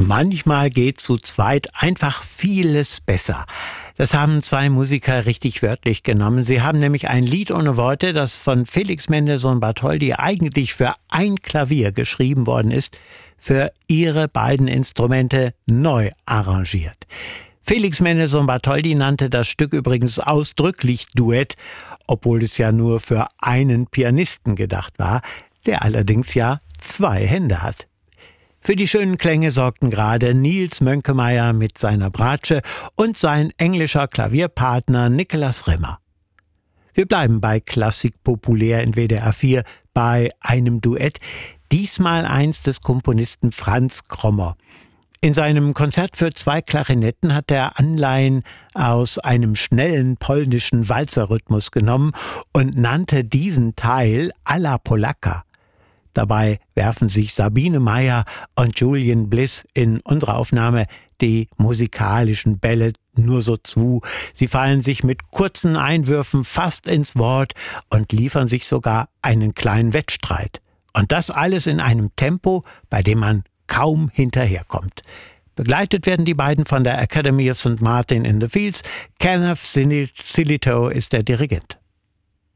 Manchmal geht zu zweit einfach vieles besser. Das haben zwei Musiker richtig wörtlich genommen. Sie haben nämlich ein Lied ohne Worte, das von Felix Mendelssohn Bartholdy eigentlich für ein Klavier geschrieben worden ist, für ihre beiden Instrumente neu arrangiert. Felix Mendelssohn Bartholdy nannte das Stück übrigens ausdrücklich Duett, obwohl es ja nur für einen Pianisten gedacht war, der allerdings ja zwei Hände hat. Für die schönen Klänge sorgten gerade Nils Mönkemeyer mit seiner Bratsche und sein englischer Klavierpartner Nicolas Rimmer. Wir bleiben bei Klassik populär in WDR 4 bei einem Duett, diesmal eins des Komponisten Franz Krommer. In seinem Konzert für zwei Klarinetten hat er Anleihen aus einem schnellen polnischen Walzerrhythmus genommen und nannte diesen Teil alla Polacca. Dabei werfen sich Sabine Meyer und Julian Bliss in unserer Aufnahme die musikalischen Bälle nur so zu. Sie fallen sich mit kurzen Einwürfen fast ins Wort und liefern sich sogar einen kleinen Wettstreit. Und das alles in einem Tempo, bei dem man kaum hinterherkommt. Begleitet werden die beiden von der Academy of St. Martin in the Fields. Kenneth Silito ist der Dirigent.